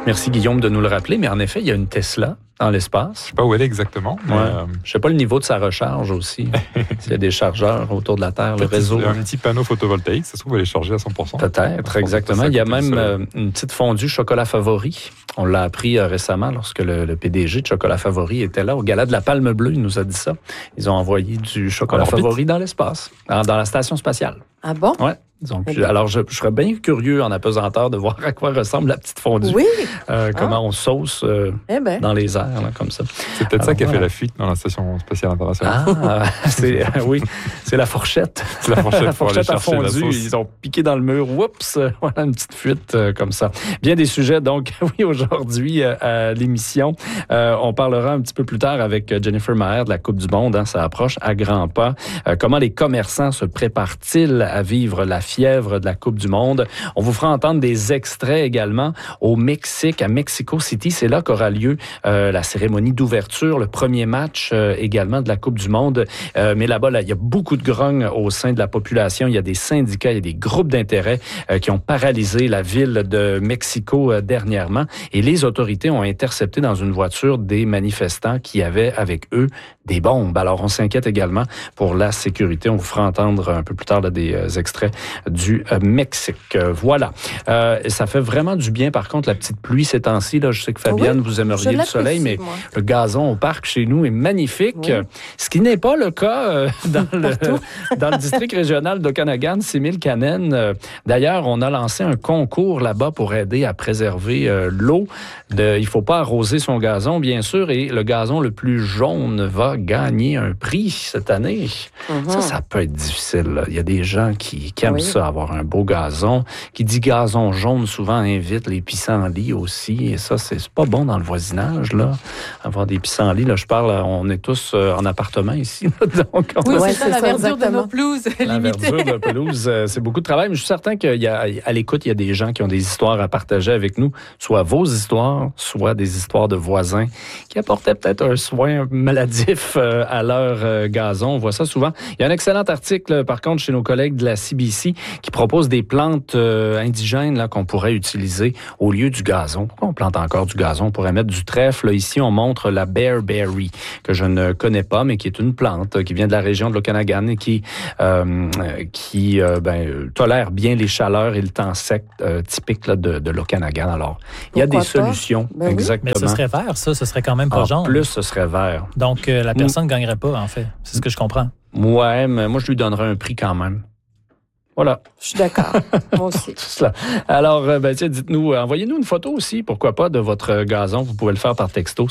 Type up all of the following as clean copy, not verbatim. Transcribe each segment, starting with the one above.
Merci Guillaume de nous le rappeler, mais en effet, il y a une Tesla dans l'espace. Je ne sais pas où elle est exactement. Mais Je ne sais pas le niveau de sa recharge aussi. S'il y a des chargeurs autour de la Terre, le réseau. Un petit panneau photovoltaïque, ça se trouve, elle est chargée à 100%. Peut-être, exactement. Il y a même une petite fondue chocolat favori. On l'a appris récemment lorsque le PDG de Chocolat Favori était là au gala de la Palme Bleue. Il nous a dit ça. Ils ont envoyé du chocolat favori dans l'espace, dans la station spatiale. Ah bon? Oui. Donc, alors, je serais bien curieux en apesanteur de voir à quoi ressemble la petite fondue. Oui. Comment on sauce dans les airs, là, comme ça. C'est peut-être ça qui a fait la fuite dans la Station Spatiale Internationale. Oui, c'est la fourchette. C'est la fourchette, la fourchette a fondu. La sauce. Ils ont piqué dans le mur. Oups! Voilà une petite fuite comme ça. Bien des sujets, donc, oui, aujourd'hui, à l'émission. On parlera un petit peu plus tard avec Jennifer Maher de la Coupe du Monde. Ça approche à grands pas. Comment les commerçants se préparent-ils à vivre la fièvre de la Coupe du Monde? On vous fera entendre des extraits également au Mexique, à Mexico City. C'est là qu'aura lieu la cérémonie d'ouverture, le premier match également de la Coupe du Monde. Mais là-bas, il y a beaucoup de grogne au sein de la population. Il y a des syndicats, il y a des groupes d'intérêt qui ont paralysé la ville de Mexico dernièrement. Et les autorités ont intercepté dans une voiture des manifestants qui avaient avec eux des bombes. Alors, on s'inquiète également pour la sécurité. On vous fera entendre un peu plus tard des extraits du Mexique. Voilà. Ça fait vraiment du bien, par contre, la petite pluie ces temps-ci. Là, je sais que Fabienne, vous aimeriez le soleil, mais le gazon au parc chez nous est magnifique. Oui. Ce qui n'est pas le cas dans le district régional d'Okanagan, Similkameen. D'ailleurs, on a lancé un concours là-bas pour aider à préserver l'eau. Il ne faut pas arroser son gazon, bien sûr, et le gazon le plus jaune va gagner un prix cette année. Mm-hmm. Ça peut être difficile. Là. Il y a des gens qui aiment ça, avoir un beau gazon. Qui dit gazon jaune, souvent invite les pissenlits aussi. Et ça, c'est pas bon dans le voisinage, là. Avoir des pissenlits, là, je parle, on est tous en appartement ici. Là, donc c'est ça, la verdure de nos pelouses. La verdure de pelouse, c'est beaucoup de travail. Mais je suis certain qu'à l'écoute, il y a des gens qui ont des histoires à partager avec nous. Soit vos histoires, soit des histoires de voisins qui apportaient peut-être un soin maladif à leur gazon. On voit ça souvent. Il y a un excellent article, par contre, chez nos collègues de la CBC qui propose des plantes indigènes là, qu'on pourrait utiliser au lieu du gazon. Pourquoi on plante encore du gazon? On pourrait mettre du trèfle. Ici, on montre la bearberry, que je ne connais pas, mais qui est une plante qui vient de la région de l'Okanagan et qui tolère bien les chaleurs et le temps sec typique là, de l'Okanagan. Alors, il y a des solutions. Exactement. Mais ce serait vert, ça. Ce serait quand même pas jaune. En plus, ce serait vert. Donc, la personne ne gagnerait pas, en fait. C'est ce que je comprends. Ouais, mais moi, je lui donnerais un prix quand même. Voilà. Je suis d'accord. Moi aussi. Tout cela. Alors, dites-nous, envoyez-nous une photo aussi, pourquoi pas, de votre gazon. Vous pouvez le faire par texto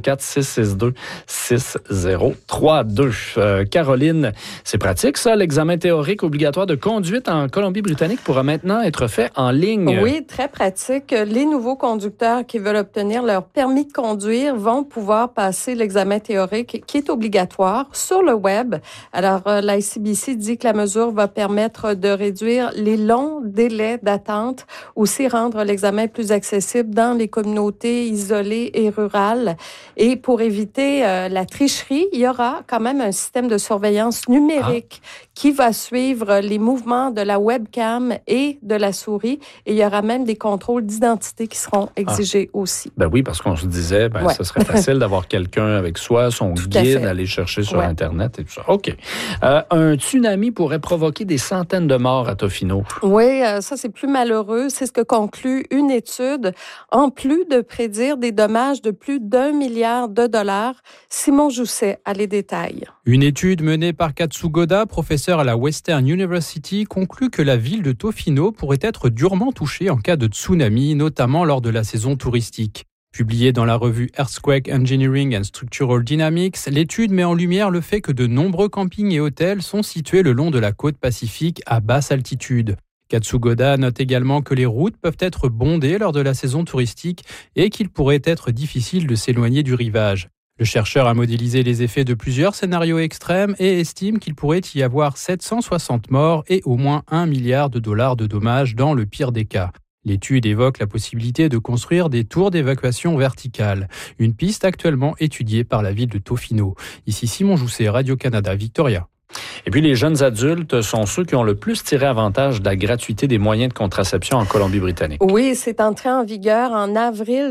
604-662-6032. Caroline, c'est pratique ça, l'examen théorique obligatoire de conduite en Colombie-Britannique pourra maintenant être fait en ligne. Oui, très pratique. Les nouveaux conducteurs qui veulent obtenir leur permis de conduire vont pouvoir passer l'examen théorique qui est obligatoire sur le web. Alors, la SCBC dit que la mesure va permettre de réduire les longs délais d'attente, aussi rendre l'examen plus accessible dans les communautés isolées et rurales. Et pour éviter la tricherie, il y aura quand même un système de surveillance numérique qui va suivre les mouvements de la webcam et de la souris. Et il y aura même des contrôles d'identité qui seront exigés aussi. Ben oui, parce qu'on se disait, ce serait facile d'avoir quelqu'un avec soi, son guide, aller chercher sur Internet et tout ça. OK. Un tsunami pourrait provoquer des centaines de morts à Tofino. Oui, ça, c'est plus malheureux. C'est ce que conclut une étude. En plus de prédire des dommages de plus d'1 milliard de dollars, Simon Jousset a les détails. Une étude menée par Katsu Goda, professeur à la Western University, conclut que la ville de Tofino pourrait être durement touchée en cas de tsunami, notamment lors de la saison touristique. Publiée dans la revue Earthquake Engineering and Structural Dynamics, l'étude met en lumière le fait que de nombreux campings et hôtels sont situés le long de la côte pacifique à basse altitude. Katsu Goda note également que les routes peuvent être bondées lors de la saison touristique et qu'il pourrait être difficile de s'éloigner du rivage. Le chercheur a modélisé les effets de plusieurs scénarios extrêmes et estime qu'il pourrait y avoir 760 morts et au moins 1 milliard de dollars de dommages dans le pire des cas. L'étude évoque la possibilité de construire des tours d'évacuation verticales, une piste actuellement étudiée par la ville de Tofino. Ici Simon Jousset, Radio-Canada, Victoria. Et puis, les jeunes adultes sont ceux qui ont le plus tiré avantage de la gratuité des moyens de contraception en Colombie-Britannique. Oui, c'est entré en vigueur en avril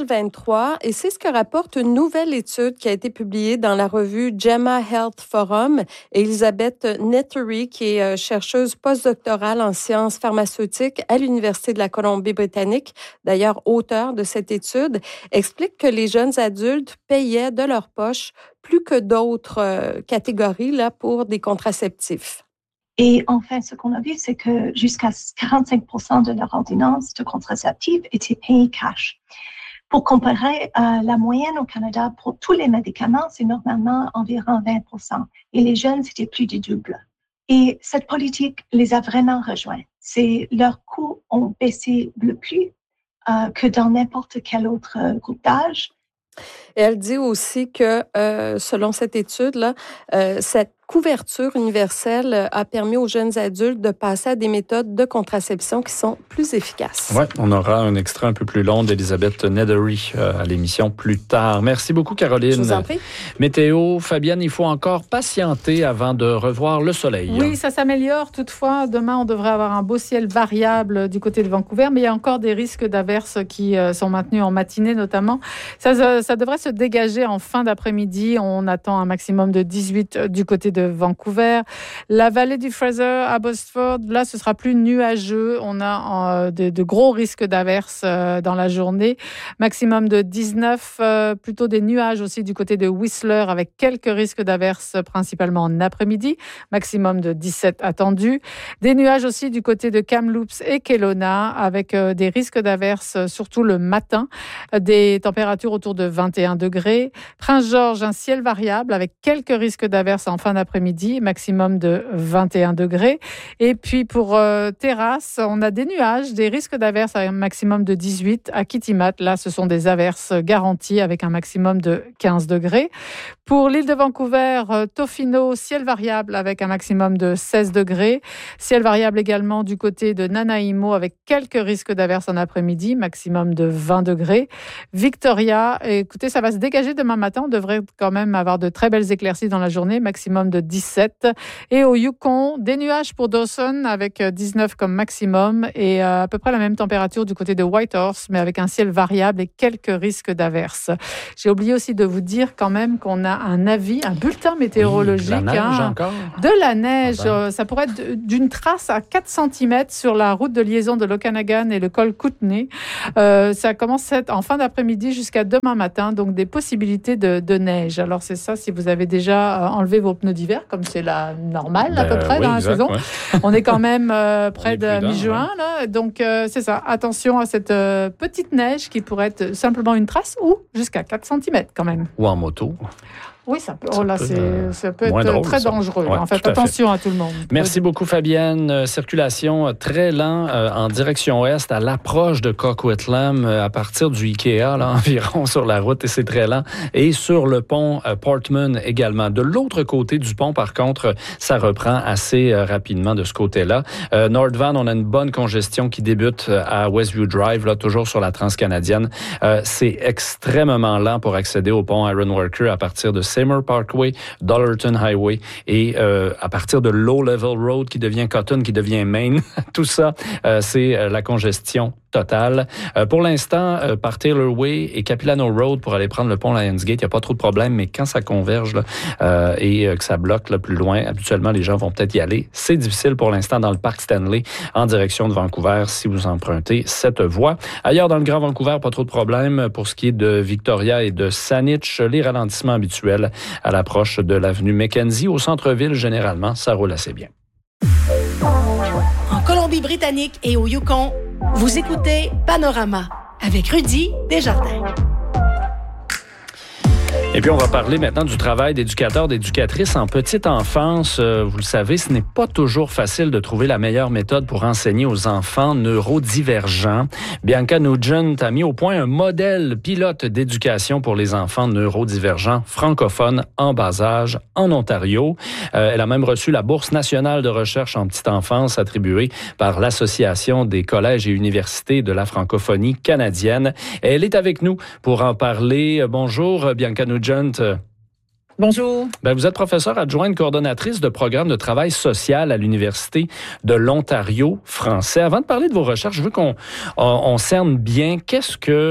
2023 et c'est ce que rapporte une nouvelle étude qui a été publiée dans la revue JAMA Health Forum. Et Elizabeth Nettery, qui est chercheuse postdoctorale en sciences pharmaceutiques à l'Université de la Colombie-Britannique, d'ailleurs auteure de cette étude, explique que les jeunes adultes payaient de leur poche plus que d'autres catégories là, pour des contraceptifs. Et enfin, ce qu'on a vu, c'est que jusqu'à 45% de leur ordonnance de contraceptifs étaient payées cash. Pour comparer, la moyenne au Canada pour tous les médicaments, c'est normalement environ 20%. Et les jeunes, c'était plus du double. Et cette politique les a vraiment rejoints. Leurs coûts ont baissé le plus que dans n'importe quel autre groupe d'âge. Et elle dit aussi que, selon cette étude-là, cette couverture universelle a permis aux jeunes adultes de passer à des méthodes de contraception qui sont plus efficaces. Oui, on aura un extrait un peu plus long d'Elizabeth Nettery à l'émission plus tard. Merci beaucoup, Caroline. Je vous en prie. Météo, Fabienne, il faut encore patienter avant de revoir le soleil. Oui, ça s'améliore. Toutefois, demain, on devrait avoir un beau ciel variable du côté de Vancouver, mais il y a encore des risques d'averses qui sont maintenus en matinée notamment. Ça devrait se dégager en fin d'après-midi. On attend un maximum de 18 du côté de Vancouver. La vallée du Fraser à Abbotsford, là, ce sera plus nuageux. On a de gros risques d'averses dans la journée. Maximum de 19, plutôt des nuages aussi du côté de Whistler avec quelques risques d'averses principalement en après-midi. Maximum de 17 attendus. Des nuages aussi du côté de Kamloops et Kelowna avec des risques d'averses surtout le matin. Des températures autour de 21 degrés. Prince-Georges, un ciel variable avec quelques risques d'averses en fin d'après-midi, maximum de 21 degrés. Et puis pour Terrasse, on a des nuages, des risques d'averses à un maximum de 18. À Kitimat, là, ce sont des averses garanties avec un maximum de 15 degrés. Pour l'île de Vancouver, Tofino, ciel variable avec un maximum de 16 degrés. Ciel variable également du côté de Nanaimo avec quelques risques d'averses en après-midi, maximum de 20 degrés. Victoria, écoutez, ça va se dégager demain matin. On devrait quand même avoir de très belles éclaircies dans la journée, maximum de 17. Et au Yukon, des nuages pour Dawson avec 19 comme maximum et à peu près la même température du côté de Whitehorse, mais avec un ciel variable et quelques risques d'averses. J'ai oublié aussi de vous dire quand même qu'on a un avis, un bulletin météorologique. Oui, la neige encore? De la neige. Ça pourrait être d'une trace à 4 cm sur la route de liaison de l'Okanagan et le col Kootenay. Ça commence en fin d'après-midi jusqu'à demain matin, donc des possibilités de neige. Alors c'est ça, si vous avez déjà enlevé vos pneus d'hiver, comme c'est la normale à peu près dans la saison. Ouais. On est quand même près de mi-juin. Ouais. Là, donc c'est ça, attention à cette petite neige qui pourrait être simplement une trace ou jusqu'à 4 cm quand même. Ou en moto. Oui, ça peut être drôle, très dangereux. Ouais, en fait, attention à tout le monde. Merci beaucoup, Fabienne. Circulation très lent en direction ouest à l'approche de Coquitlam à partir du Ikea, là, environ sur la route, et c'est très lent. Et sur le pont Portman également. De l'autre côté du pont, par contre, ça reprend assez rapidement de ce côté-là. Nordvan, on a une bonne congestion qui débute à Westview Drive, là, toujours sur la transcanadienne. C'est extrêmement lent pour accéder au pont Ironworker à partir de Seymour Parkway, Dollarton Highway et à partir de Low Level Road qui devient Cotton, qui devient Main. Tout ça, c'est la congestion totale. Pour l'instant, par Taylor Way et Capilano Road pour aller prendre le pont Lionsgate, il n'y a pas trop de problème, mais quand ça converge là, et que ça bloque là, plus loin, habituellement, les gens vont peut-être y aller. C'est difficile pour l'instant dans le parc Stanley en direction de Vancouver si vous empruntez cette voie. Ailleurs dans le Grand Vancouver, pas trop de problème. Pour ce qui est de Victoria et de Saanich, les ralentissements habituels à l'approche de l'avenue Mackenzie. Au centre-ville, généralement, ça roule assez bien. En Colombie-Britannique et au Yukon, vous écoutez Panorama avec Rudy Desjardins. Et puis, on va parler maintenant du travail d'éducateurs, d'éducatrices en petite enfance. Vous le savez, ce n'est pas toujours facile de trouver la meilleure méthode pour enseigner aux enfants neurodivergents. Bianca Nugent a mis au point un modèle pilote d'éducation pour les enfants neurodivergents francophones en bas âge en Ontario. Elle a même reçu la Bourse nationale de recherche en petite enfance attribuée par l'Association des collèges et universités de la francophonie canadienne. Elle est avec nous pour en parler. Bonjour, Bianca Nugent. Bonjour. Vous êtes professeure adjointe coordonnatrice de programme de travail social à l'Université de l'Ontario français. Avant de parler de vos recherches, je veux qu'on cerne bien quelle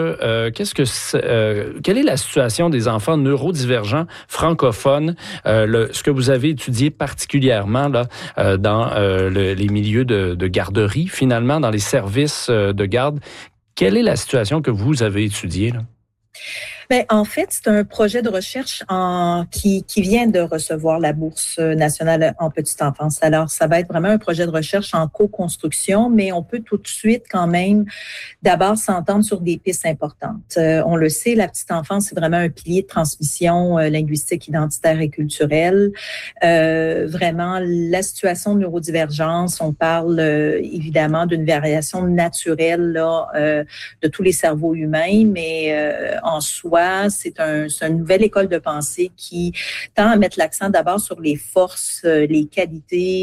est la situation des enfants neurodivergents francophones, ce que vous avez étudié particulièrement là, dans les milieux de garderie, finalement, dans les services de garde. Quelle est la situation que vous avez étudiée, là? Bien, en fait, c'est un projet de recherche qui vient de recevoir la Bourse nationale en petite enfance. Alors, ça va être vraiment un projet de recherche en co-construction, mais on peut tout de suite quand même d'abord s'entendre sur des pistes importantes. On le sait, la petite enfance, c'est vraiment un pilier de transmission linguistique, identitaire et culturelle. Vraiment, la situation de neurodivergence, on parle évidemment d'une variation naturelle là, de tous les cerveaux humains, mais en soi, c'est une nouvelle école de pensée qui tend à mettre l'accent d'abord sur les forces, les qualités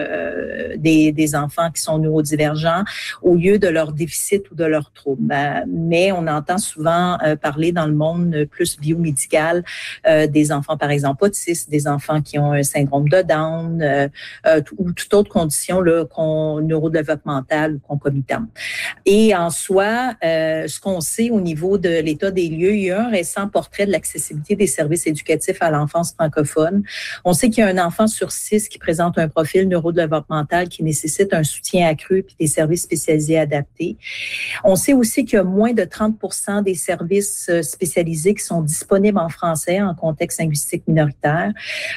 des enfants qui sont neurodivergents au lieu de leurs déficits ou de leurs troubles. Mais on entend souvent parler dans le monde plus biomédical des enfants, par exemple, autistes, des enfants qui ont un syndrome de Down ou toute autre condition là, neurodéveloppementale ou concomitante. Et en soi, ce qu'on sait au niveau de l'état des lieux, il y a un récent portrait de l'accessibilité des services éducatifs à l'enfance francophone. On sait qu'il y a un enfant sur 6 qui présente un profil neurodéveloppemental qui nécessite un soutien accru et des services spécialisés adaptés. On sait aussi qu'il y a moins de 30% des services spécialisés qui sont disponibles en français en contexte linguistique minoritaire.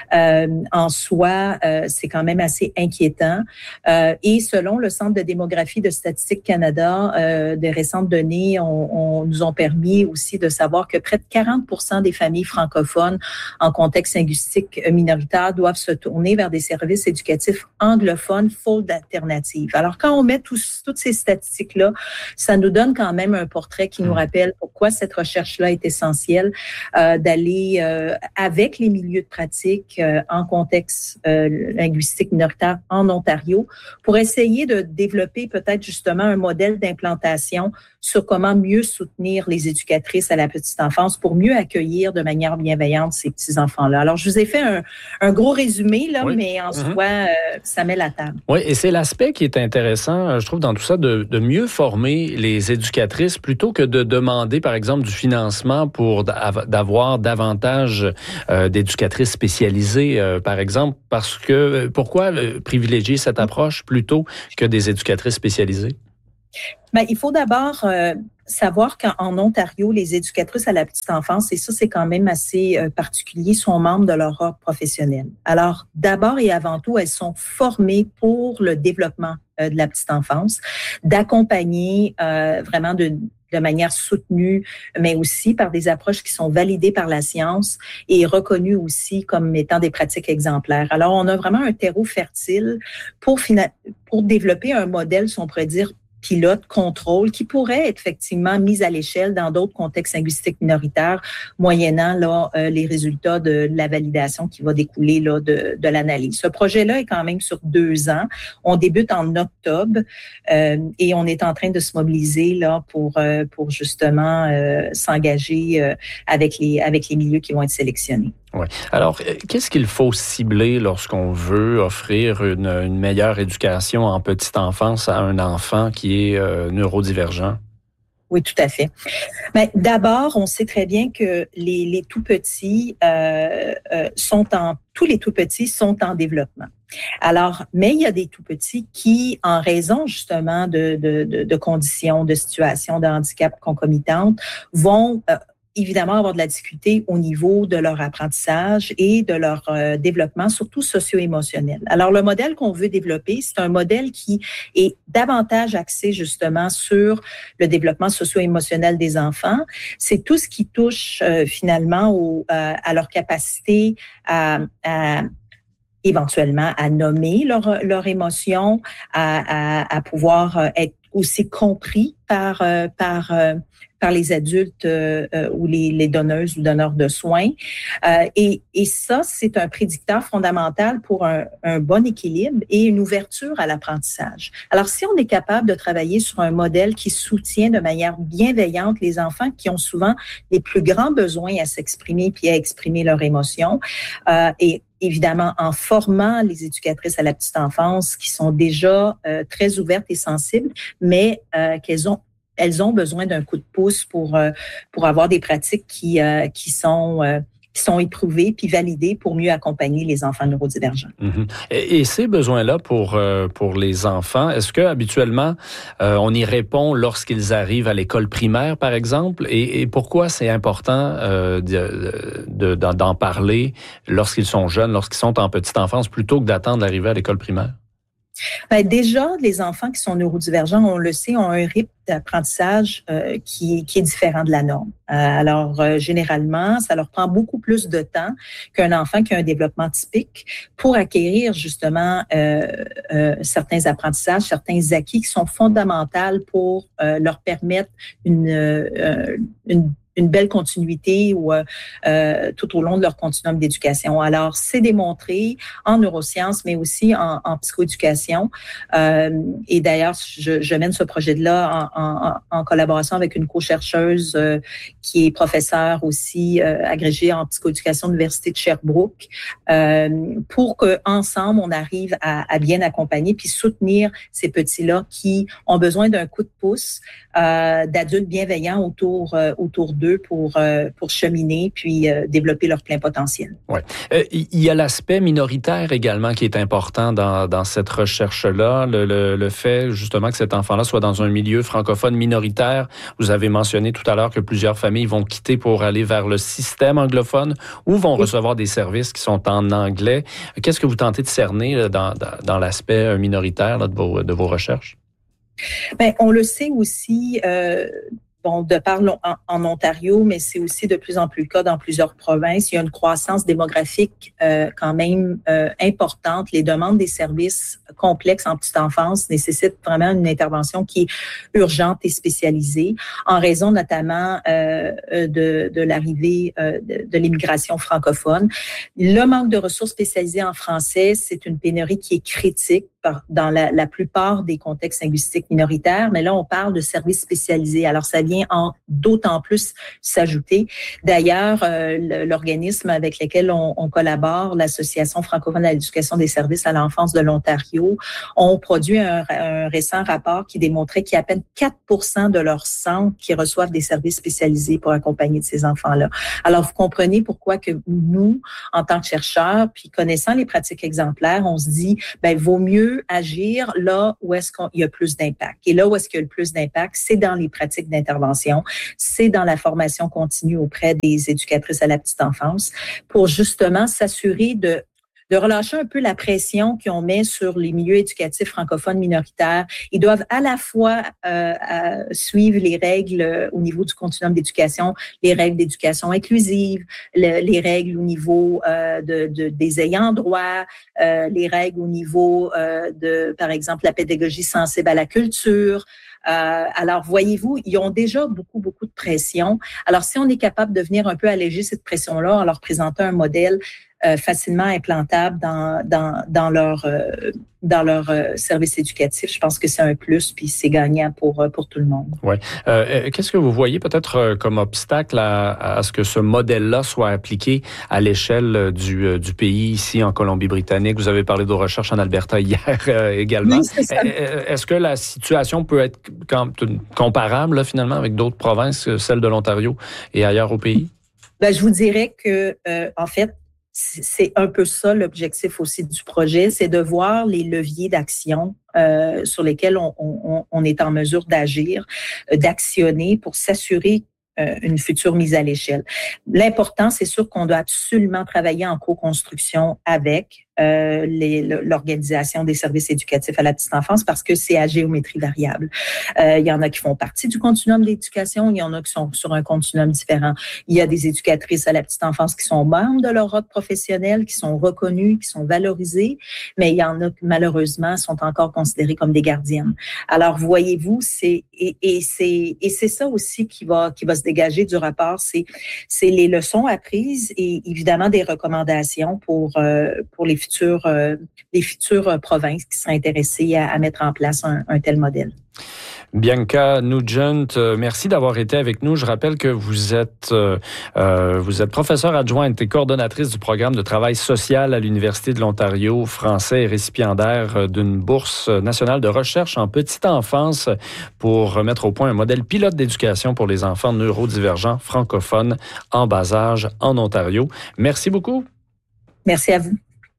En soi, c'est quand même assez inquiétant. Et selon le Centre de démographie de Statistique Canada, des récentes données nous ont permis aussi de savoir que près de 40% des familles francophones en contexte linguistique minoritaire doivent se tourner vers des services éducatifs anglophones faute d'alternatives. Alors, quand on met toutes ces statistiques-là, ça nous donne quand même un portrait qui nous rappelle pourquoi cette recherche-là est essentielle, d'aller avec les milieux de pratique en contexte linguistique minoritaire en Ontario pour essayer de développer peut-être justement un modèle d'implantation sur comment mieux soutenir les éducatrices à la petite enfance pour mieux accueillir de manière bienveillante ces petits-enfants-là. Alors, je vous ai fait un gros résumé, là, oui. Mais en soi, ça met la table. Oui, et c'est l'aspect qui est intéressant, je trouve, dans tout ça, de mieux former les éducatrices plutôt que de demander, par exemple, du financement pour d'avoir davantage d'éducatrices spécialisées, par exemple, parce que pourquoi privilégier cette approche plutôt que des éducatrices spécialisées? Bien, il faut d'abord savoir qu'en Ontario, les éducatrices à la petite enfance, et ça, c'est quand même assez particulier, sont membres de leur ordre professionnel. Alors, d'abord et avant tout, elles sont formées pour le développement de la petite enfance, d'accompagner vraiment de manière soutenue, mais aussi par des approches qui sont validées par la science et reconnues aussi comme étant des pratiques exemplaires. Alors, on a vraiment un terreau fertile pour développer un modèle, si on pourrait dire, pilote, contrôle, qui pourrait être effectivement mis à l'échelle dans d'autres contextes linguistiques minoritaires, moyennant là, les résultats de la validation qui va découler là, de l'analyse. Ce projet-là est quand même sur 2 ans. On débute en octobre et on est en train de se mobiliser là, pour justement s'engager avec les milieux qui vont être sélectionnés. Oui. Alors, qu'est-ce qu'il faut cibler lorsqu'on veut offrir une meilleure éducation en petite enfance à un enfant qui est neurodivergent? Oui, tout à fait. Mais d'abord, on sait très bien que les tout petits tous les tout petits sont en développement. Alors, mais il y a des tout petits qui, en raison justement de conditions, de situations de handicap concomitantes, vont évidemment avoir de la difficulté au niveau de leur apprentissage et de leur développement, surtout socio-émotionnel. Alors, le modèle qu'on veut développer, c'est un modèle qui est davantage axé justement sur le développement socio-émotionnel des enfants. C'est tout ce qui touche finalement à leur capacité à éventuellement à nommer leur émotion, à pouvoir être aussi compris par les adultes ou les donneuses ou donneurs de soins. Et ça, c'est un prédicteur fondamental pour un bon équilibre et une ouverture à l'apprentissage. Alors, si on est capable de travailler sur un modèle qui soutient de manière bienveillante les enfants qui ont souvent les plus grands besoins à s'exprimer puis à exprimer leurs émotions, et évidemment en formant les éducatrices à la petite enfance qui sont déjà très ouvertes et sensibles, mais elles ont besoin d'un coup de pouce pour avoir des pratiques qui sont éprouvées puis validées pour mieux accompagner les enfants neurodivergents. Mm-hmm. Et ces besoins-là pour les enfants, est-ce que habituellement on y répond lorsqu'ils arrivent à l'école primaire, par exemple? Et pourquoi c'est important d'en parler lorsqu'ils sont jeunes, lorsqu'ils sont en petite enfance, plutôt que d'attendre l'arrivée à l'école primaire? Bien, déjà, les enfants qui sont neurodivergents, on le sait, ont un rythme d'apprentissage qui est différent de la norme. Alors, généralement, ça leur prend beaucoup plus de temps qu'un enfant qui a un développement typique pour acquérir justement certains apprentissages, certains acquis qui sont fondamentaux pour leur permettre une belle continuité ou tout au long de leur continuum d'éducation. Alors, c'est démontré en neurosciences, mais aussi en psychoéducation. Et d'ailleurs, je mène ce projet-là en collaboration avec une co-chercheuse qui est professeure aussi agrégée en psychoéducation de l'Université de Sherbrooke, pour qu'ensemble, on arrive à bien accompagner puis soutenir ces petits-là qui ont besoin d'un coup de pouce d'adultes bienveillants autour d'eux pour cheminer puis développer leur plein potentiel. Ouais. Il y a l'aspect minoritaire également qui est important dans cette recherche-là, le fait justement que cet enfant-là soit dans un milieu francophone minoritaire. Vous avez mentionné tout à l'heure que plusieurs familles vont quitter pour aller vers le système anglophone ou vont recevoir des services qui sont en anglais. Qu'est-ce que vous tentez de cerner dans l'aspect minoritaire là, de vos recherches? Bien, on le sait aussi, de par en Ontario, mais c'est aussi de plus en plus le cas dans plusieurs provinces. Il y a une croissance démographique quand même importante. Les demandes des services complexes en petite enfance nécessitent vraiment une intervention qui est urgente et spécialisée, en raison notamment de l'arrivée de l'immigration francophone. Le manque de ressources spécialisées en français, c'est une pénurie qui est critique dans la plupart des contextes linguistiques minoritaires, mais là, on parle de services spécialisés. Alors, ça vient d'autant plus s'ajouter. D'ailleurs, l'organisme avec lequel on collabore, l'Association francophone à l'éducation des services à l'enfance de l'Ontario, ont produit un récent rapport qui démontrait qu'il y a à peine 4% de leurs centres qui reçoivent des services spécialisés pour accompagner ces enfants-là. Alors, vous comprenez pourquoi que nous, en tant que chercheurs, puis connaissant les pratiques exemplaires, on se dit, vaut mieux agir là où est-ce qu'il y a plus d'impact. Et là où est-ce qu'il y a le plus d'impact, c'est dans les pratiques d'intervention, c'est dans la formation continue auprès des éducatrices à la petite enfance pour justement s'assurer de relâcher un peu la pression qu'on met sur les milieux éducatifs francophones minoritaires. Ils doivent à la fois suivre les règles au niveau du continuum d'éducation, les règles d'éducation inclusive, les règles au niveau des ayants droit, les règles au niveau par exemple, la pédagogie sensible à la culture. Alors, voyez-vous, ils ont déjà beaucoup de pression. Alors, si on est capable de venir un peu alléger cette pression-là en leur présentant un modèle facilement implantable dans leur service éducatif, je pense que c'est un plus, puis c'est gagnant pour tout le monde. Oui. Qu'est-ce que vous voyez peut-être comme obstacle à ce que ce modèle-là soit appliqué à l'échelle du pays, ici en Colombie-Britannique? Vous avez parlé de recherches en Alberta hier également. Oui, c'est ça. Est-ce que la situation peut être comparable là, finalement avec d'autres provinces, celles de l'Ontario et ailleurs au pays? Je vous dirais que, en fait, c'est un peu ça l'objectif aussi du projet, c'est de voir les leviers d'action sur lesquels on est en mesure d'agir, d'actionner pour s'assurer une future mise à l'échelle. L'important, c'est sûr qu'on doit absolument travailler en co-construction avec l'organisation des services éducatifs à la petite enfance parce que c'est à géométrie variable. Il y en a qui font partie du continuum d'éducation, il y en a qui sont sur un continuum différent. Il y a des éducatrices à la petite enfance qui sont membres de leur ordre professionnel, qui sont reconnues, qui sont valorisées, mais il y en a qui, malheureusement, sont encore considérées comme des gardiennes. Alors, voyez-vous, c'est ça aussi qui va se dégager du rapport, c'est les leçons apprises et évidemment des recommandations pour les futures provinces qui seraient intéressées à mettre en place un tel modèle. Bianca Nugent, merci d'avoir été avec nous. Je rappelle que vous êtes professeure adjointe et coordonnatrice du programme de travail social à l'Université de l'Ontario, français et récipiendaire d'une bourse nationale de recherche en petite enfance pour mettre au point un modèle pilote d'éducation pour les enfants neurodivergents francophones en bas âge en Ontario. Merci beaucoup. Merci à vous.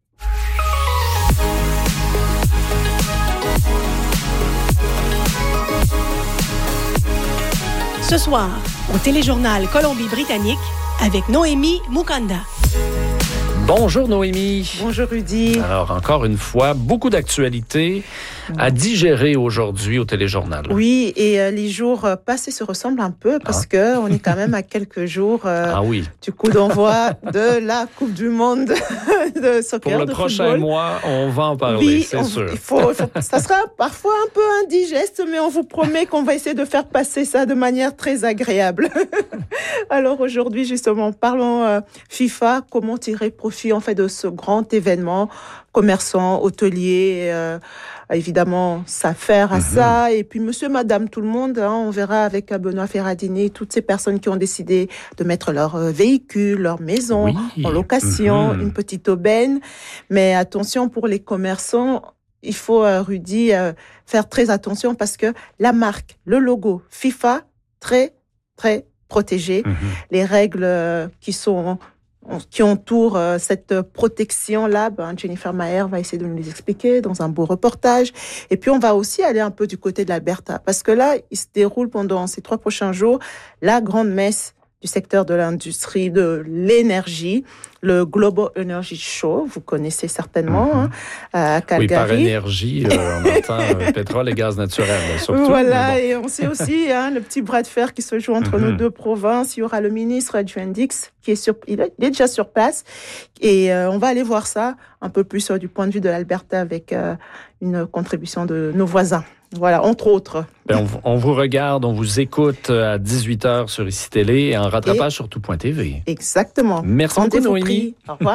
Ce soir, au téléjournal Colombie-Britannique, avec Noémie Mukanda. Bonjour Noémie. Bonjour Rudy. Alors, encore une fois, beaucoup d'actualités à digérer aujourd'hui au téléjournal. Oui, et les jours passés se ressemblent un peu parce qu'on est quand même à quelques jours du coup d'envoi de la Coupe du Monde de soccer. Pour le prochain mois, on va en parler, c'est sûr. Ça sera parfois un peu indigeste, mais on vous promet qu'on va essayer de faire passer ça de manière très agréable. Alors aujourd'hui, justement, parlons FIFA, comment tirer profit en fait de ce grand événement. Commerçants, hôteliers, évidemment, s'affairent à ça. Et puis, monsieur, madame, tout le monde, on verra avec Benoît Ferradini, toutes ces personnes qui ont décidé de mettre leur véhicule, leur maison en location, une petite aubaine. Mais attention pour les commerçants, il faut, Rudy, faire très attention parce que la marque, le logo FIFA, très, très protégé. Les règles qui entourent cette protection-là, Jennifer Maher va essayer de nous les expliquer dans un beau reportage. Et puis, on va aussi aller un peu du côté de l'Alberta, parce que là, il se déroule pendant ces 3 prochains jours la grande messe du secteur de l'industrie de l'énergie, le Global Energy Show, vous connaissez certainement, à Calgary. Oui, par énergie, on entend pétrole et gaz naturel, surtout. Voilà, et on sait aussi le petit bras de fer qui se joue entre nos deux provinces. Il y aura le ministre Adrian Dix, il est déjà sur place, et on va aller voir ça un peu plus du point de vue de l'Alberta avec une contribution de nos voisins. Voilà, entre autres. On vous regarde, on vous écoute à 18h sur ICI Télé et en rattrapage sur tout.tv. Exactement. Merci beaucoup, Noémie. Au revoir.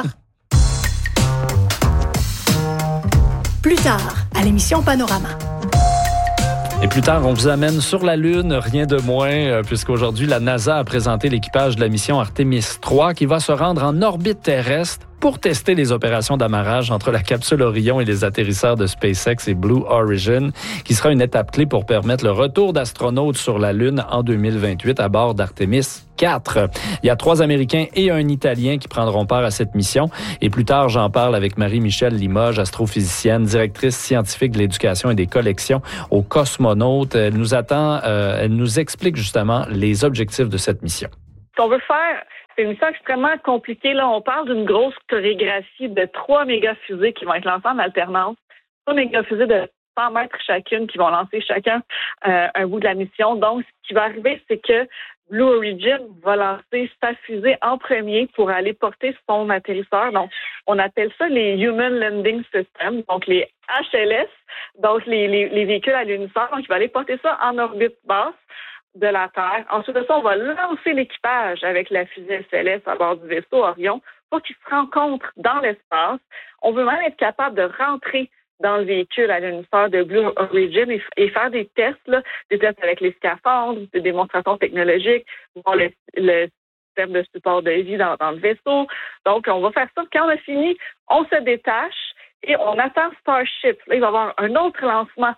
Plus tard, à l'émission Panorama. Et plus tard, on vous amène sur la Lune, rien de moins, puisqu'aujourd'hui, la NASA a présenté l'équipage de la mission Artemis 3 qui va se rendre en orbite terrestre pour tester les opérations d'amarrage entre la capsule Orion et les atterrisseurs de SpaceX et Blue Origin, qui sera une étape clé pour permettre le retour d'astronautes sur la Lune en 2028 à bord d'Artemis 4. Il y a 3 Américains et un Italien qui prendront part à cette mission. Et plus tard, j'en parle avec Marie-Michelle Limoges, astrophysicienne, directrice scientifique de l'éducation et des collections au Cosmonaute. Elle nous attend, elle nous explique justement les objectifs de cette mission. Ce qu'on veut faire, c'est une mission extrêmement compliquée. Là, on parle d'une grosse chorégraphie de 3 méga-fusées qui vont être lancées en alternance. 3 méga-fusées de 100 mètres chacune qui vont lancer chacun un bout de la mission. Donc, ce qui va arriver, c'est que Blue Origin va lancer sa fusée en premier pour aller porter son atterrisseur. Donc, on appelle ça les Human Landing Systems, donc les HLS, donc les véhicules à l'unisseur. Donc, il va aller porter ça en orbite basse de la Terre. Ensuite de ça, on va lancer l'équipage avec la fusée SLS à bord du vaisseau Orion pour qu'ils se rencontrent dans l'espace. On veut même être capable de rentrer dans le véhicule à l'unisseur de Blue Origin et faire des tests, des tests avec les scaphandres, des démonstrations technologiques, voir le système de support de vie dans le vaisseau. Donc, on va faire ça. Quand on a fini, on se détache et on attend Starship. Là, il va y avoir un autre lancement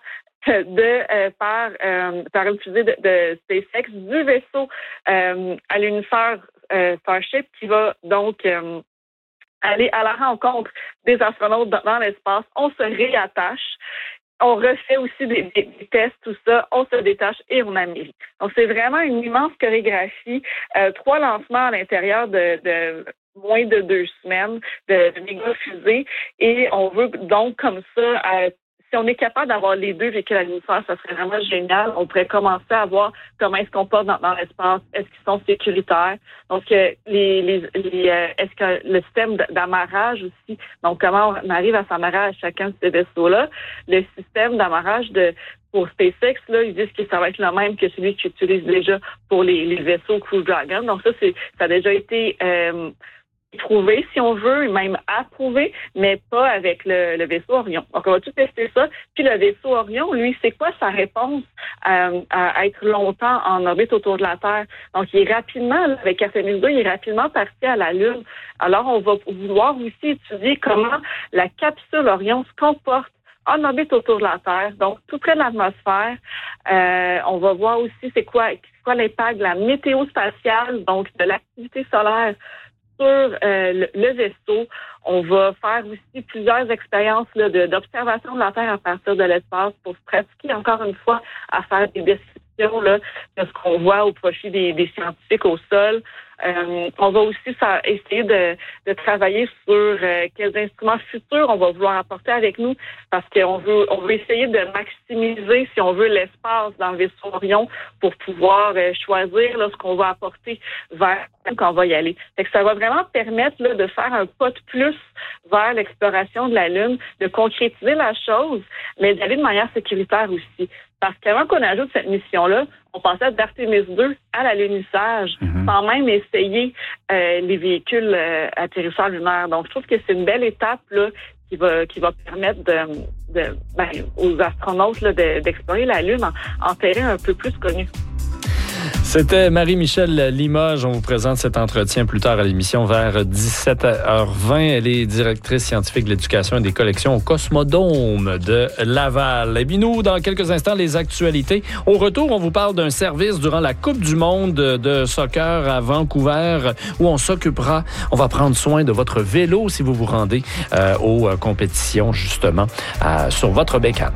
par une fusée de SpaceX du vaisseau à l'unisseur Starship qui va donc aller à la rencontre des astronautes dans l'espace. On se réattache. On refait aussi des tests, tout ça. On se détache et on amène. Donc, c'est vraiment une immense chorégraphie. 3 lancements à l'intérieur de moins de 2 semaines de méga-fusée. Et on veut donc comme ça, si on est capable d'avoir les 2 véhicules à l'hémisphère, ça serait vraiment génial. On pourrait commencer à voir comment ils se comportent dans l'espace, est-ce qu'ils sont sécuritaires. Donc, est-ce que le système d'amarrage aussi, donc comment on arrive à s'amarrer à chacun de ces vaisseaux-là. Le système d'amarrage pour SpaceX, là, ils disent que ça va être le même que celui qu'ils utilisent déjà pour les vaisseaux Crew Dragon. Donc ça a déjà été prouvé, si on veut, même approuvé, mais pas avec le vaisseau Orion. Donc, on va tout tester ça. Puis le vaisseau Orion, lui, c'est quoi sa réponse à être longtemps en orbite autour de la Terre? Donc, il est rapidement, là, avec Artemis 2, il est rapidement parti à la Lune. Alors, on va vouloir aussi étudier comment la capsule Orion se comporte en orbite autour de la Terre, donc tout près de l'atmosphère. On va voir aussi c'est quoi l'impact de la météo spatiale, donc de l'activité solaire sur le vaisseau. On va faire aussi plusieurs expériences là, d'observation de la Terre à partir de l'espace pour se pratiquer encore une fois à faire des descriptions là, de ce qu'on voit au profit des scientifiques au sol. On va aussi essayer de travailler sur quels instruments futurs on va vouloir apporter avec nous parce qu'on veut essayer de maximiser, si on veut, l'espace dans le vaisseau Orion pour pouvoir choisir là, ce qu'on va apporter vers quand on va y aller. Fait que ça va vraiment permettre là, de faire un pas de plus vers l'exploration de la Lune, de concrétiser la chose, mais d'aller de manière sécuritaire aussi. Parce qu'avant qu'on ajoute cette mission-là, on passait d'Artemis 2 à l'alunissage sans même essayer les véhicules atterrisseurs lunaires. Donc, je trouve que c'est une belle étape là qui va permettre aux astronautes là, d'explorer la Lune en terrain un peu plus connu. C'était Marie-Michèle Limoges. On vous présente cet entretien plus tard à l'émission vers 17h20. Elle est directrice scientifique de l'éducation et des collections au Cosmodome de Laval. Et puis nous, dans quelques instants, les actualités. Au retour, on vous parle d'un service durant la Coupe du monde de soccer à Vancouver où on va prendre soin de votre vélo si vous vous rendez aux compétitions, justement, sur votre bécane.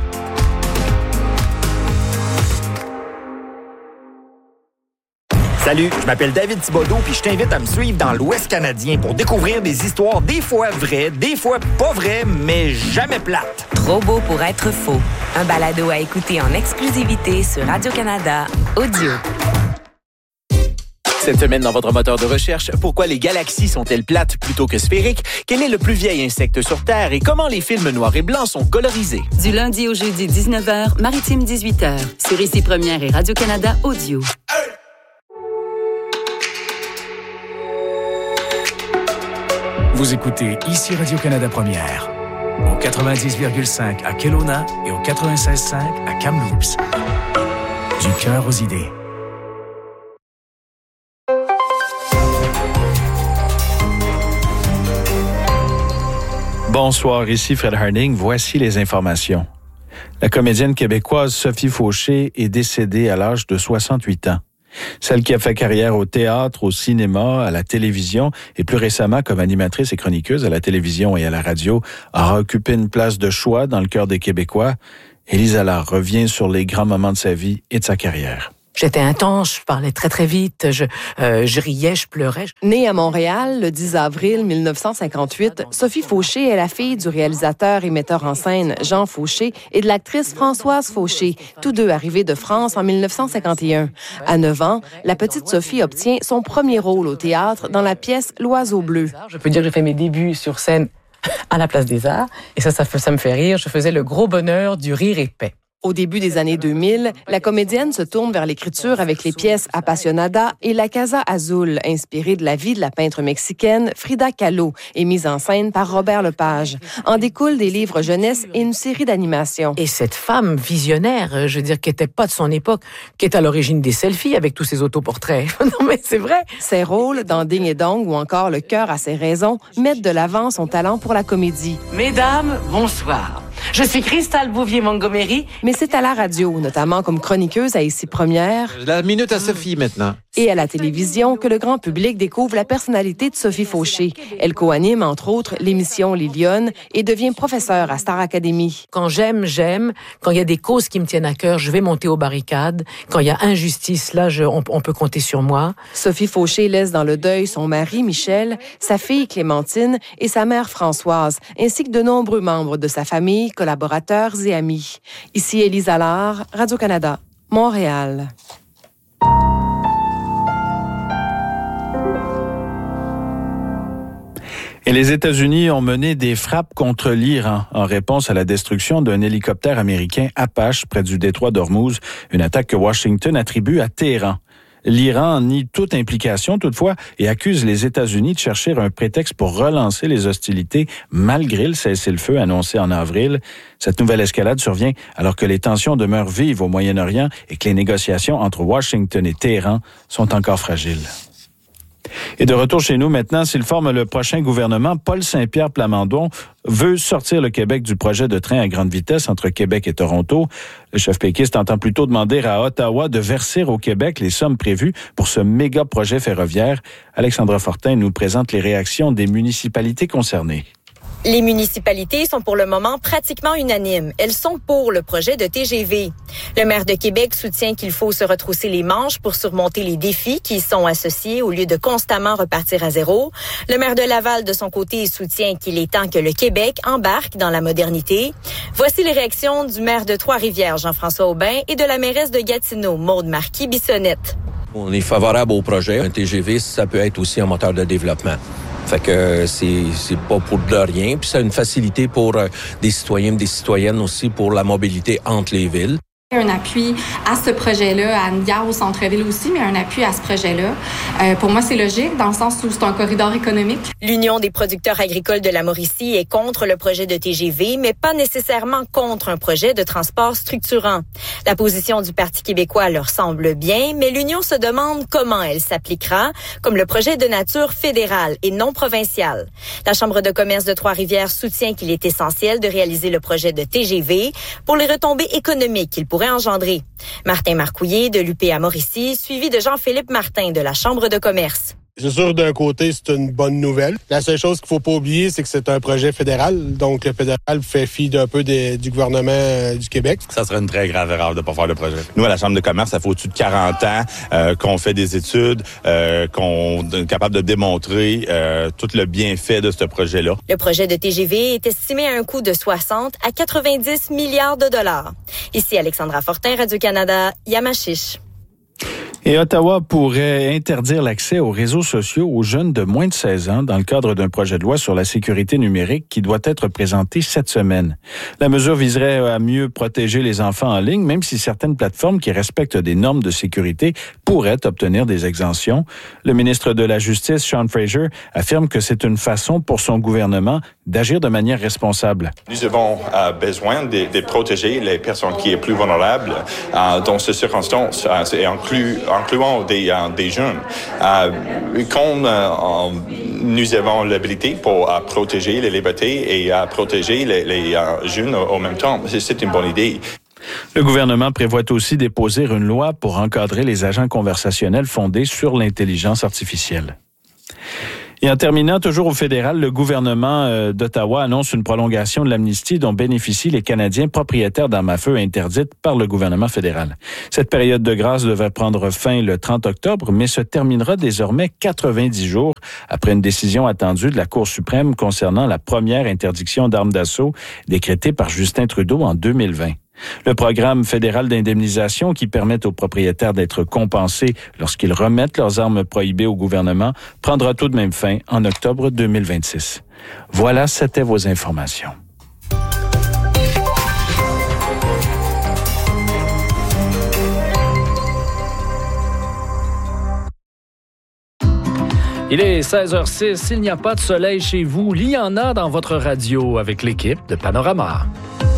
Salut, je m'appelle David Thibodeau puis je t'invite à me suivre dans l'Ouest canadien pour découvrir des histoires des fois vraies, des fois pas vraies, mais jamais plates. Trop beau pour être faux. Un balado à écouter en exclusivité sur Radio-Canada Audio. Cette semaine, dans votre moteur de recherche, pourquoi les galaxies sont-elles plates plutôt que sphériques? Quel est le plus vieil insecte sur Terre et comment les films noirs et blancs sont colorisés? Du lundi au jeudi, 19h, Maritime 18h, sur Ici Première et Radio-Canada Audio. Vous écoutez Ici Radio-Canada Première, au 90,5 à Kelowna et au 96,5 à Kamloops. Du cœur aux idées. Bonsoir, ici Fred Harding. Voici les informations. La comédienne québécoise Sophie Fauché est décédée à l'âge de 68 ans. Celle qui a fait carrière au théâtre, au cinéma, à la télévision et plus récemment comme animatrice et chroniqueuse à la télévision et à la radio, aura occupé une place de choix dans le cœur des Québécois. Élise Allard revient sur les grands moments de sa vie et de sa carrière. J'étais intense, je parlais très, très vite, je riais, je pleurais. Née à Montréal le 10 avril 1958, Sophie Fauché est la fille du réalisateur et metteur en scène Jean Fauché et de l'actrice Françoise Fauché, tous deux arrivés de France en 1951. À 9 ans, la petite Sophie obtient son premier rôle au théâtre dans la pièce L'Oiseau bleu. Je peux dire que j'ai fait mes débuts sur scène à la Place des Arts, et ça me fait rire. Je faisais le gros bonheur du rire épais. Au début des années 2000, la comédienne se tourne vers l'écriture avec les pièces Apasionada et La Casa Azul, inspirée de la vie de la peintre mexicaine Frida Kahlo et mise en scène par Robert Lepage. En découlent des livres jeunesse et une série d'animations. Et cette femme visionnaire, je veux dire, qui n'était pas de son époque, qui est à l'origine des selfies avec tous ces autoportraits. Non, mais c'est vrai. Ses rôles dans Ding et Dong ou encore Le cœur a ses raisons mettent de l'avant son talent pour la comédie. Mesdames, bonsoir. Je suis Cristal Bouvier-Montgomery. Mais c'est à la radio, notamment comme chroniqueuse à Ici Première. La minute à Sophie, maintenant. Et à la télévision, que le grand public découvre la personnalité de Sophie Fauché. Elle co-anime, entre autres, l'émission Les Lyonnes et devient professeure à Star Academy. Quand j'aime. Quand il y a des causes qui me tiennent à cœur, je vais monter aux barricades. Quand il y a injustice, là, on peut compter sur moi. Sophie Fauché laisse dans le deuil son mari, Michel, sa fille, Clémentine, et sa mère, Françoise, ainsi que de nombreux membres de sa famille, collaborateurs et amis. Ici Élise Allard, Radio-Canada, Montréal. Et les États-Unis ont mené des frappes contre l'Iran en réponse à la destruction d'un hélicoptère américain Apache près du détroit d'Ormuz, une attaque que Washington attribue à Téhéran. L'Iran nie toute implication toutefois et accuse les États-Unis de chercher un prétexte pour relancer les hostilités malgré le cessez-le-feu annoncé en avril. Cette nouvelle escalade survient alors que les tensions demeurent vives au Moyen-Orient et que les négociations entre Washington et Téhéran sont encore fragiles. Et de retour chez nous maintenant, s'il forme le prochain gouvernement, Paul Saint-Pierre Plamondon veut sortir le Québec du projet de train à grande vitesse entre Québec et Toronto. Le chef péquiste entend plutôt demander à Ottawa de verser au Québec les sommes prévues pour ce méga projet ferroviaire. Alexandra Fortin nous présente les réactions des municipalités concernées. Les municipalités sont pour le moment pratiquement unanimes. Elles sont pour le projet de TGV. Le maire de Québec soutient qu'il faut se retrousser les manches pour surmonter les défis qui y sont associés au lieu de constamment repartir à zéro. Le maire de Laval, de son côté, soutient qu'il est temps que le Québec embarque dans la modernité. Voici les réactions du maire de Trois-Rivières, Jean-François Aubin, et de la mairesse de Gatineau, Maude Marquis-Bissonnette. On est favorable au projet. Un TGV, ça peut être aussi un moteur de développement. Fait que c'est pas pour de rien. Puis c'est une facilité pour des citoyens et des citoyennes aussi pour la mobilité entre les villes. Un appui à ce projet-là, à une gare au centre-ville aussi, mais un appui à ce projet-là. Pour moi, c'est logique dans le sens où c'est un corridor économique. L'Union des producteurs agricoles de la Mauricie est contre le projet de TGV, mais pas nécessairement contre un projet de transport structurant. La position du Parti québécois leur semble bien, mais l'Union se demande comment elle s'appliquera, comme le projet de nature fédérale et non provinciale. La Chambre de commerce de Trois-Rivières soutient qu'il est essentiel de réaliser le projet de TGV pour les retombées économiques qu'il pourrait engendrer. Martin Marcouillet de l'UPA Mauricie, suivi de Jean-Philippe Martin de la Chambre de commerce. C'est sûr, d'un côté, c'est une bonne nouvelle. La seule chose qu'il faut pas oublier, c'est que c'est un projet fédéral. Donc, le fédéral fait fi d'un peu du gouvernement du Québec. Ça serait une très grave erreur de pas faire le projet. Nous, à la Chambre de commerce, ça fait au-dessus de 40 ans qu'on fait des études, qu'on est capable de démontrer tout le bienfait de ce projet-là. Le projet de TGV est estimé à un coût de 60 à 90 milliards de dollars. Ici Alexandra Fortin, Radio-Canada, Yamachiche. Et Ottawa pourrait interdire l'accès aux réseaux sociaux aux jeunes de moins de 16 ans dans le cadre d'un projet de loi sur la sécurité numérique qui doit être présenté cette semaine. La mesure viserait à mieux protéger les enfants en ligne, même si certaines plateformes qui respectent des normes de sécurité pourraient obtenir des exemptions. Le ministre de la Justice, Sean Fraser, affirme que c'est une façon pour son gouvernement d'agir de manière responsable. Nous avons besoin de protéger les personnes qui sont plus vulnérables dans ces circonstances, incluant des jeunes. Quand nous avons l'habilité pour protéger les libertés et protéger les jeunes en même temps, c'est une bonne idée. Le gouvernement prévoit aussi déposer une loi pour encadrer les agents conversationnels fondés sur l'intelligence artificielle. Et en terminant, toujours au fédéral, le gouvernement d'Ottawa annonce une prolongation de l'amnistie dont bénéficient les Canadiens propriétaires d'armes à feu interdites par le gouvernement fédéral. Cette période de grâce devait prendre fin le 30 octobre, mais se terminera désormais 90 jours après une décision attendue de la Cour suprême concernant la première interdiction d'armes d'assaut décrétée par Justin Trudeau en 2020. Le programme fédéral d'indemnisation qui permet aux propriétaires d'être compensés lorsqu'ils remettent leurs armes prohibées au gouvernement prendra tout de même fin en octobre 2026. Voilà, c'était vos informations. Il est 16h06, il n'y a pas de soleil chez vous, il y en a dans votre radio avec l'équipe de Panorama.